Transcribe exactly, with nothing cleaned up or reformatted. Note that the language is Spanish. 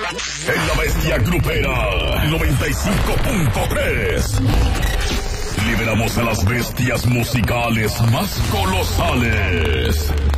En la bestia grupera noventa y cinco punto tres. Liberamos a las bestias musicales más colosales.